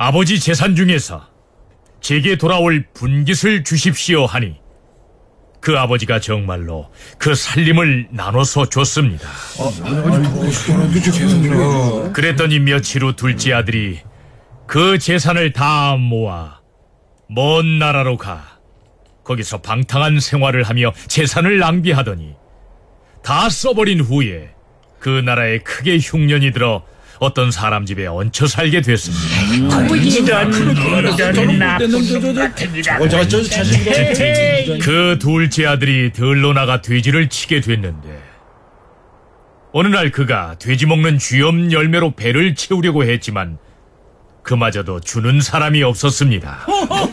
아버지 재산 중에서 제게 돌아올 분깃을 주십시오 하니 그 아버지가 정말로 그 살림을 나눠서 줬습니다. 그랬더니 며칠 후 둘째 아들이 그 재산을 다 모아 먼 나라로 가 거기서 방탕한 생활을 하며 재산을 낭비하더니 다 써버린 후에 그 나라에 크게 흉년이 들어 어떤 사람 집에 얹혀 살게 됐습니다. 그 둘째 아들이 들러 나가 돼지를 치게 됐는데 어느 날 그가 돼지 먹는 쥐염 열매로 배를 채우려고 했지만 그마저도 주는 사람이 없었습니다.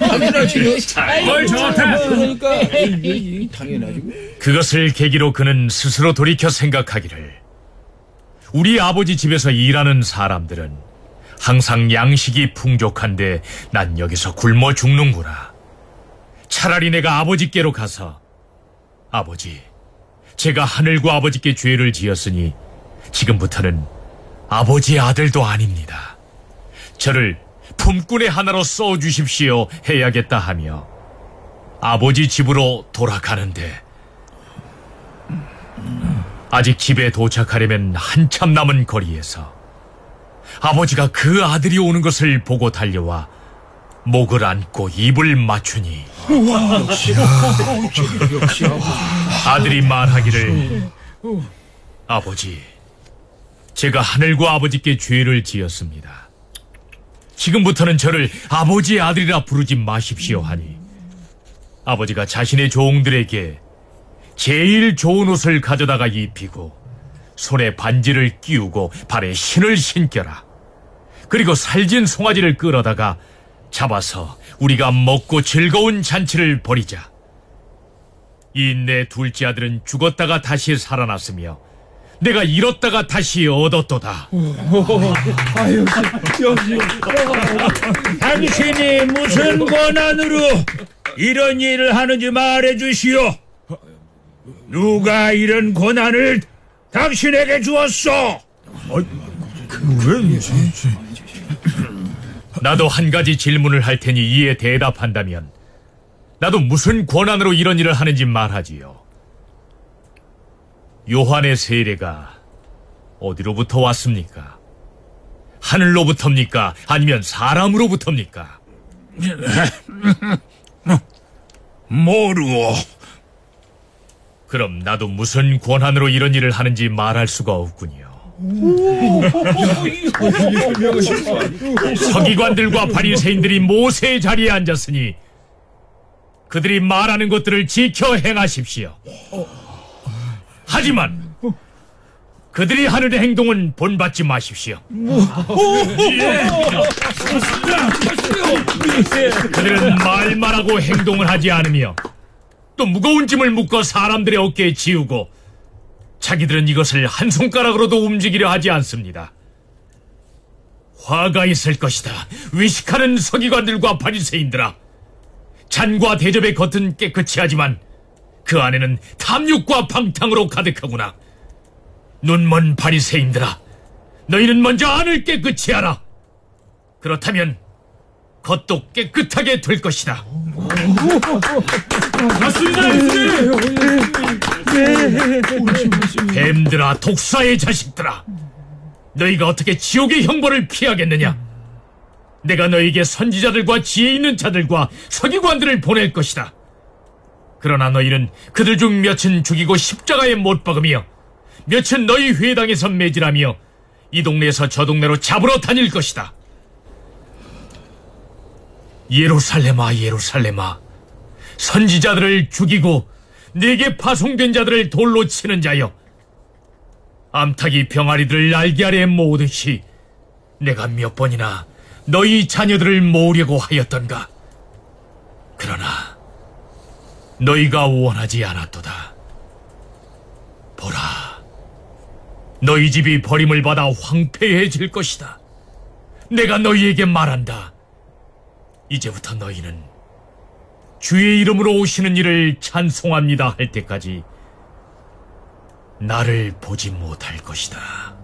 그것을 계기로 그는 스스로 돌이켜 생각하기를 우리 아버지 집에서 일하는 사람들은 항상 양식이 풍족한데 난 여기서 굶어 죽는구나. 차라리 내가 아버지께로 가서 아버지, 제가 하늘과 아버지께 죄를 지었으니 지금부터는 아버지의 아들도 아닙니다. 저를 품꾼의 하나로 써주십시오 해야겠다 하며 아버지 집으로 돌아가는데 아직 집에 도착하려면 한참 남은 거리에서 아버지가 그 아들이 오는 것을 보고 달려와 목을 안고 입을 맞추니 아들이 말하기를 아버지, 제가 하늘과 아버지께 죄를 지었습니다. 지금부터는 저를 아버지의 아들이라 부르지 마십시오 하니 아버지가 자신의 종들에게 제일 좋은 옷을 가져다가 입히고 손에 반지를 끼우고 발에 신을 신겨라. 그리고 살진 송아지를 끌어다가 잡아서 우리가 먹고 즐거운 잔치를 벌이자. 이 내 둘째 아들은 죽었다가 다시 살아났으며 내가 잃었다가 다시 얻었도다. 역시. 당신이 무슨 권한으로 이런 일을 하는지 말해주시오. 누가 이런 권한을 당신에게 주었소? 나도 한 가지 질문을 할 테니 이에 대답한다면 나도 무슨 권한으로 이런 일을 하는지 말하지요. 요한의 세례가 어디로부터 왔습니까? 하늘로부터입니까? 아니면 사람으로부터입니까? 모르오. 그럼 나도 무슨 권한으로 이런 일을 하는지 말할 수가 없군요. 서기관들과 바리새인들이 모세의 자리에 앉았으니 그들이 말하는 것들을 지켜 행하십시오. 하지만 그들이 하는 행동은 본받지 마십시오. 그들은 말만 하고 행동을 하지 않으며 또 무거운 짐을 묶어 사람들의 어깨에 지우고 자기들은 이것을 한 손가락으로도 움직이려 하지 않습니다. 화가 있을 것이다, 외식하는 서기관들과 바리새인들아. 잔과 대접의 겉은 깨끗이 하지만 그 안에는 탐욕과 방탕으로 가득하구나. 눈먼 바리새인들아, 너희는 먼저 안을 깨끗이 하라. 그렇다면 겉도 깨끗하게 될 것이다. 맞습니다. 뱀들아, 독사의 자식들아, 너희가 어떻게 지옥의 형벌을 피하겠느냐? 내가 너희에게 선지자들과 지혜 있는 자들과 서기관들을 보낼 것이다. 그러나 너희는 그들 중 몇은 죽이고 십자가에 못 박으며 몇은 너희 회당에서 매질하며 이 동네에서 저 동네로 잡으러 다닐 것이다. 예루살렘아, 예루살렘아, 선지자들을 죽이고 네게 파송된 자들을 돌로 치는 자여, 암탉이 병아리들을 날개 아래에 모으듯이 내가 몇 번이나 너희 자녀들을 모으려고 하였던가. 그러나 너희가 원하지 않았도다. 보라, 너희 집이 버림을 받아 황폐해질 것이다. 내가 너희에게 말한다. 이제부터 너희는 주의 이름으로 오시는 이를 찬송합니다 할 때까지 나를 보지 못할 것이다.